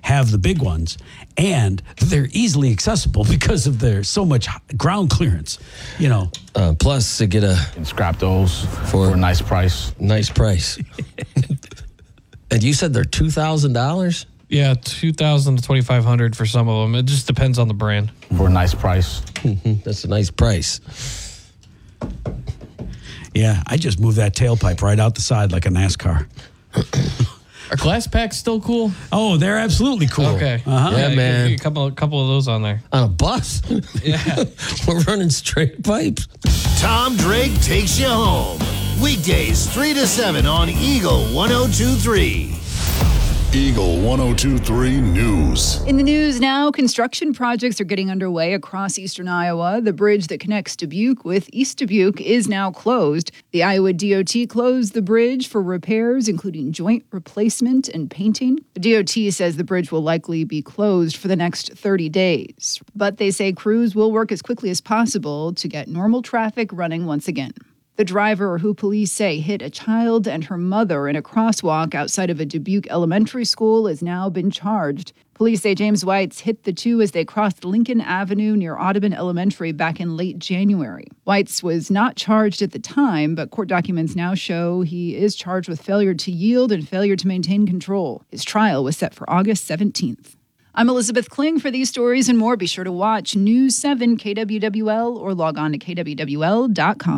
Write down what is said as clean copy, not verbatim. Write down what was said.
have the big ones, and they're easily accessible because of their so much ground clearance, Plus, to get And scrap those for a nice price. Nice price. And you said they're $2,000? Yeah, $2,000 to $2,500 for some of them. It just depends on the brand. For a nice price. That's a nice price. Yeah, I just moved that tailpipe right out the side like a NASCAR. Are glass packs still cool? Oh, they're absolutely cool. Okay. Yeah, man. A couple of those on there. On a bus? Yeah. We're running straight pipes. Tom Drake takes you home. Weekdays 3 to 7 on Eagle 102.3. Eagle 102.3 News. In the news now, construction projects are getting underway across eastern Iowa. The bridge that connects Dubuque with East Dubuque is now closed. The Iowa DOT closed the bridge for repairs, including joint replacement and painting. The DOT says the bridge will likely be closed for the next 30 days. But they say crews will work as quickly as possible to get normal traffic running once again. The driver, who police say hit a child and her mother in a crosswalk outside of a Dubuque elementary school, has now been charged. Police say James Weitz hit the two as they crossed Lincoln Avenue near Audubon Elementary back in late January. Weitz was not charged at the time, but court documents now show he is charged with failure to yield and failure to maintain control. His trial was set for August 17th. I'm Elizabeth Kling. For these stories and more, be sure to watch News 7 KWWL or log on to kwwl.com.